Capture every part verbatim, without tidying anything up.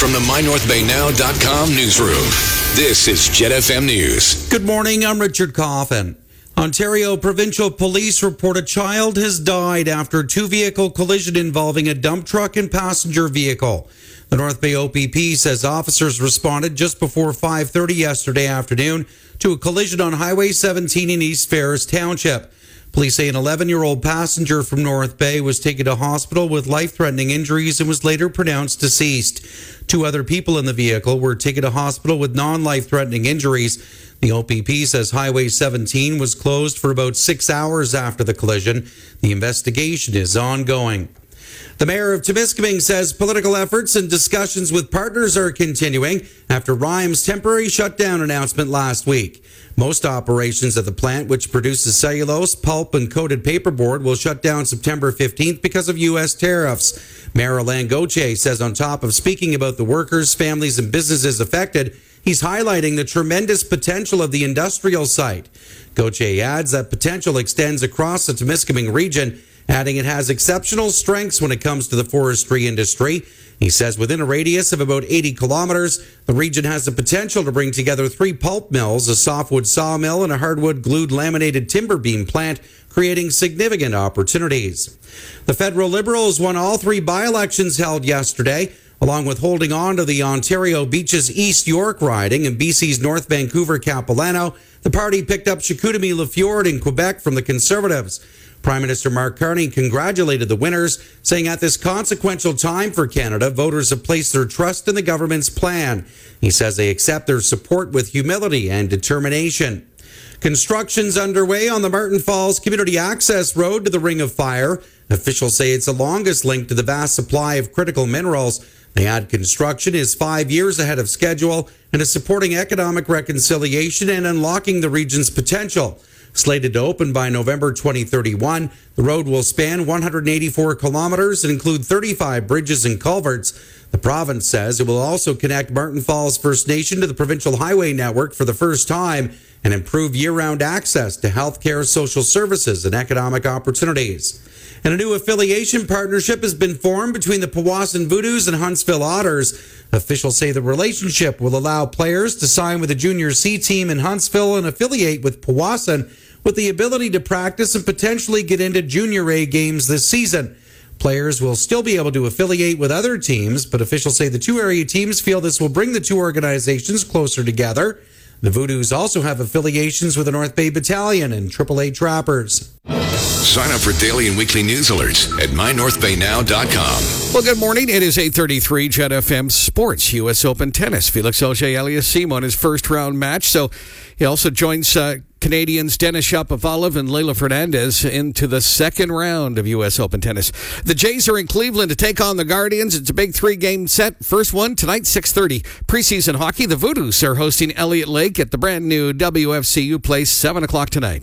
from the my north bay now dot com newsroom, this is Jet F M News. Good morning, I'm Richard Coffin. Ontario Provincial Police report a child has died after a two-vehicle collision involving a dump truck and passenger vehicle. The North Bay O P P says officers responded just before five thirty yesterday afternoon to a collision on Highway seventeen in East Ferris Township. Police say an eleven-year-old passenger from North Bay was taken to hospital with life-threatening injuries and was later pronounced deceased. Two other people in the vehicle were taken to hospital with non-life-threatening injuries. The O P P says Highway seventeen was closed for about six hours after the collision. The investigation is ongoing. The mayor of Temiskaming says political efforts and discussions with partners are continuing after Rime's temporary shutdown announcement last week. Most operations at the plant, which produces cellulose, pulp, and coated paperboard, will shut down September fifteenth because of U S tariffs. Mayor Alain Gauthier says on top of speaking about the workers, families, and businesses affected, he's highlighting the tremendous potential of the industrial site. Gauthier adds that potential extends across the Temiskaming region, adding it has exceptional strengths when it comes to the forestry industry. He says within a radius of about eighty kilometers, the region has the potential to bring together three pulp mills, a softwood sawmill, and a hardwood glued laminated timber beam plant, creating significant opportunities. The federal Liberals won all three by-elections held yesterday, along with holding on to the Ontario Beaches East York riding and B C's North Vancouver Capilano. The party picked up Chicoutimi-Lafjord in Quebec from the Conservatives. Prime Minister Mark Carney congratulated the winners, saying at this consequential time for Canada, voters have placed their trust in the government's plan. He says they accept their support with humility and determination. Construction's underway on the Martin Falls Community Access Road to the Ring of Fire. Officials say it's the longest link to the vast supply of critical minerals. They add construction is five years ahead of schedule and is supporting economic reconciliation and unlocking the region's potential. Slated to open by November twenty thirty-one, the road will span one hundred eighty-four kilometers and include thirty-five bridges and culverts. The province says it will also connect Martin Falls First Nation to the provincial highway network for the first time and improve year-round access to healthcare, social services, and economic opportunities. And a new affiliation partnership has been formed between the Powassan Voodoos and Huntsville Otters. Officials say the relationship will allow players to sign with a Junior C team in Huntsville and affiliate with Powassan, with the ability to practice and potentially get into Junior A games this season. Players will still be able to affiliate with other teams, but officials say the two area teams feel this will bring the two organizations closer together. The Voodoos also have affiliations with the North Bay Battalion and triple A Trappers. Sign up for daily and weekly news alerts at my north bay now dot com. Well, good morning. It is eight thirty-three, Jet F M Sports, U S Open Tennis. Felix Auger-Aliassime on his first round match. So he also joins uh, Canadians Denis Shapovalov and Leylah Fernandez into the second round of U S Open Tennis. The Jays are in Cleveland to take on the Guardians. It's a big three-game set. First one tonight, six thirty. Preseason hockey, the Voodoos are hosting Elliott Lake at the brand new W F C U place, seven o'clock tonight.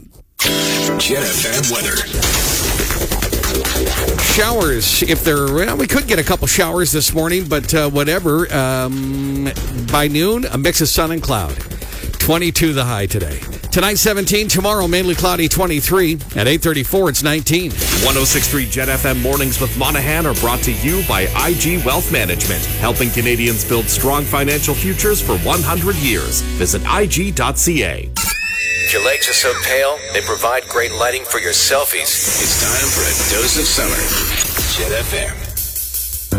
Jet F M weather. Showers, if there, well, we could get a couple showers this morning, but uh, whatever. Um, by noon, a mix of sun and cloud. twenty-two the high today. Tonight, seventeen. Tomorrow, mainly cloudy, twenty-three. At eight thirty-four, it's nineteen. one oh six point three Jet F M Mornings with Monahan are brought to you by I G Wealth Management, helping Canadians build strong financial futures for one hundred years. Visit I G dot C A. If your legs are so pale, they provide great lighting for your selfies. It's time for a dose of summer. Jet F M.